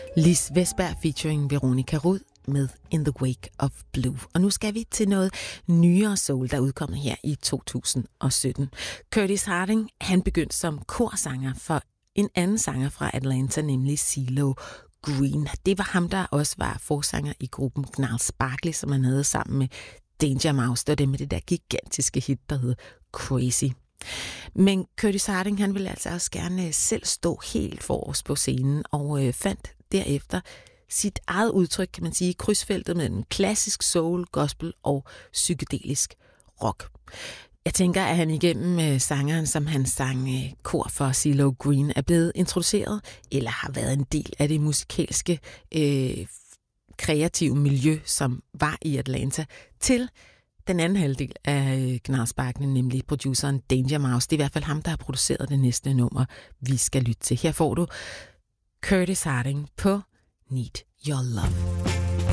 Lis Vesberg featuring Veronica Rud med In the Wake of Blue. Og nu skal vi til noget nyere soul, der er udkommet her i 2017. Curtis Harding, han begyndte som korsanger for en anden sanger fra Atlanta, nemlig CeeLo Green. Det var ham, der også var forsanger i gruppen Gnarls Barkley, som han havde sammen med Danger Mouse. Det var det med det der gigantiske hit, der hed Crazy. Men Curtis Harding, han ville altså også gerne selv stå helt forrest på scenen, og fandt derefter sit eget udtryk, kan man sige, i krydsfeltet mellem klassisk soul, gospel og psykedelisk rock. Jeg tænker, at han igennem sangeren, som han sang kor for CeeLo Green, er blevet introduceret, eller har været en del af det musikalske kreative miljø, som var i Atlanta, til den anden halvdel af Gnarls Barkley, nemlig produceren Danger Mouse. Det er i hvert fald ham, der har produceret det næste nummer, vi skal lytte til. Her får du Curtis Harding på Need Your Love.